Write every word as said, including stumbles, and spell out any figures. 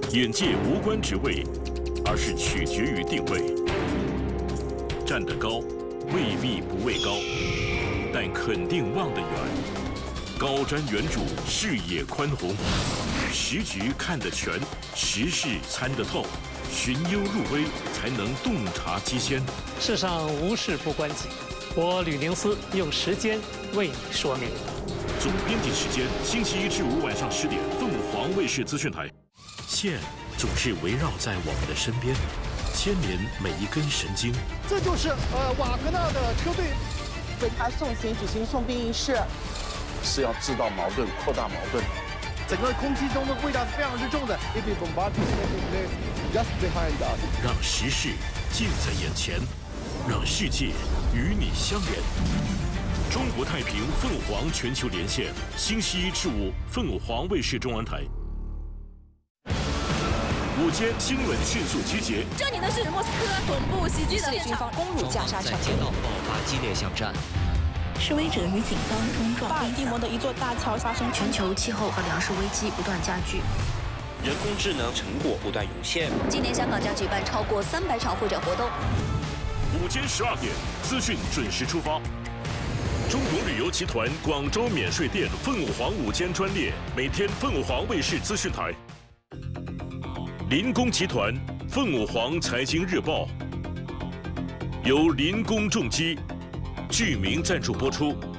眼界无关职位，而是取决于定位。站得高，未必不位高，但肯定望得远。高瞻远瞩，视野宽宏，时局看得全，时事参得透，寻幽入微，才能洞察机先。 世上无事不关己，我吕宁思用时间为你说明。 总编辑时间，星期一至五晚上十点，凤凰卫视资讯台。线总是围绕在我们的身边，牵连每一根神经。 这就是呃瓦格纳的车队为他送行举行送殡仪式， 是要制造矛盾、扩大矛盾。 整个空气中的味道是非常之重的。If we bombard this just behind us， 让时事近在眼前，让世界与你相连。中国太平凤凰全球连线，星期一至五，凤凰卫视中文台。午间新闻迅速集结。 这里呢是莫斯科恐怖袭击的现场， 攻入加沙场， 在街道爆发激烈巷战。 示威者与警方冲撞。 巴尔的摩的一座大桥发生全球气候和粮食危机不断加剧， 人工智能成果不断涌现。 今年香港将举办超过三百场会展活动。 午间十二点，资讯准时出发。中国旅游集团广州免税店凤凰午间专列，每天凤凰卫视资讯台。林工集团凤凰财经日报由林工重机巨名赞助播出。